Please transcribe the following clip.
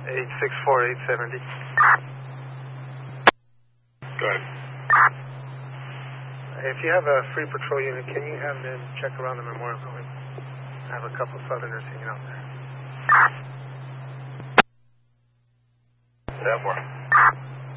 864-870. Go ahead. If you have a free patrol unit, can you have them check around the Memorial Building? I have a couple Southerners hanging out there. 10-4.